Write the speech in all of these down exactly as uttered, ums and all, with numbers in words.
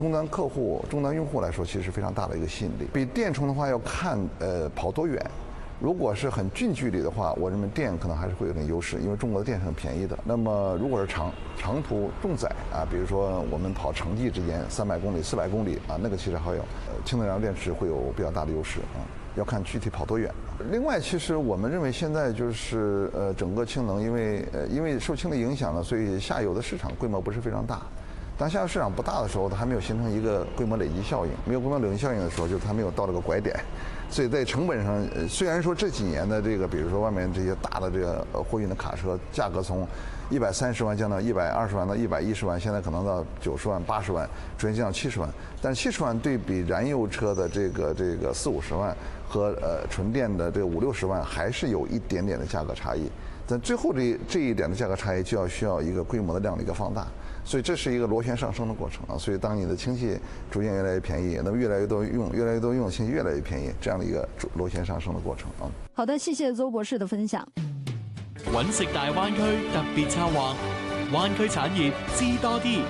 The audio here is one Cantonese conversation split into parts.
终端客户、终端用户来说，其实是非常大的一个吸引力。比电充的话要看呃跑多远。如果是很近距离的话，我认为电可能还是会有点优势，因为中国的电是很便宜的。那么如果是长长途重载啊，比如说我们跑城际之间三百公里、四百公里啊，那个其实还有呃氢能源电池会有比较大的优势啊，要看具体跑多远。另外，其实我们认为现在就是呃整个氢能，因为呃因为受氢的影响呢，所以下游的市场规模不是非常大。当下游市场不大的时候，它还没有形成一个规模累积效应。没有规模累积效应的时候，就是它没有到这个拐点。所以在成本上，虽然说这几年的这个，比如说外面这些大的这个货运的卡车，价格从一百三十万降到一百二十万到一百一十万，现在可能到九十万、八十万，逐渐降到七十万。但七十万对比燃油车的这个这个四五十万和呃纯电的这个五六十万，还是有一点点的价格差异。但最后这这一点的价格差异，就要需要一个规模的量的一个放大。所以这是一个螺旋上升的过程啊！所以当你的氢气逐渐越来越便宜，那么越来越多用，越来越多用氢气越来越便宜，这样的一个螺旋上升的过程啊。 好的，谢谢邹博士的分享。 揾食大灣區特別策劃，灣區產業知多啲。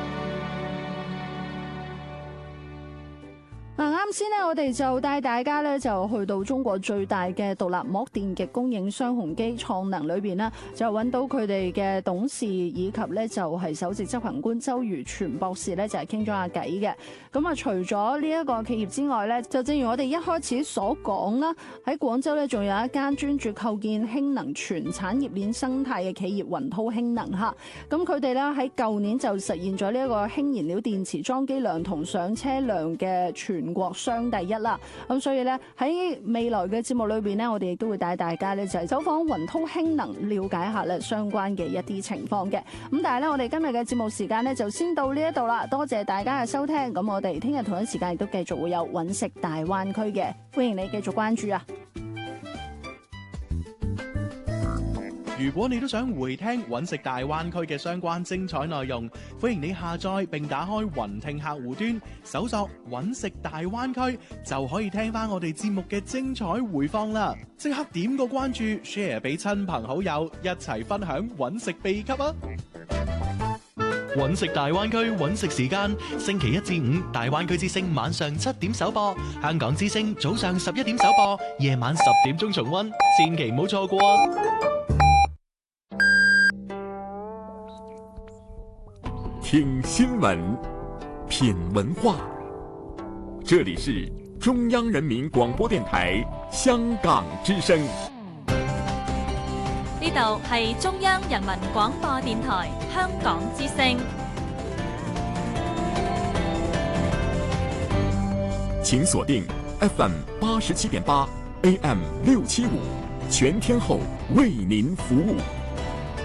嗱，啱先呢，我哋就帶大家咧就去到中國最大嘅獨立膜電極供應商宏基創能裏邊呢，就揾到佢哋嘅董事以及咧就係首席執行官周如全博士咧就係傾咗下偈嘅。咁啊，除咗呢一個企業之外咧，就正如我哋一開始所講啦，喺廣州咧仲有一間專注構建氫能全產業鏈生態嘅企業雲濤氫能嚇。咁佢哋咧喺舊年就實現咗呢一個氫燃料電池裝機量同上車量嘅全全國雙第一啦，咁所以咧喺未來嘅節目裏邊呢，我哋亦都會帶大家咧就係走訪雲濤氫能，了解下咧相關嘅一啲情況嘅。咁但係咧，我哋今日嘅節目時間咧就先到呢一度啦，多謝大家嘅收聽。咁我哋聽日同一時間亦都繼續會有揾食大灣區嘅，歡迎你繼續關注啊！ 如果你都想回聽揾食大灣區嘅相關精彩內容，歡迎你下載並打開雲聽客戶端，搜索揾食大灣區，就可以聽翻我哋節目嘅精彩回放啦！即刻點個關注 ，share 俾親朋好友，一齊分享揾食秘笈啊！揾食大灣區揾食時間，星期一至五大灣區之聲晚上七點首播，香港之聲早上十一點首播，夜晚十點鐘重溫，千祈唔好錯過啊！ 聽新聞，品文化，這裡是中央人民廣播電台香港之聲。 呢度係中央人民廣播電台香港之聲。 請鎖定 F M 八十七點八 A M 六七五，全天候為您服務。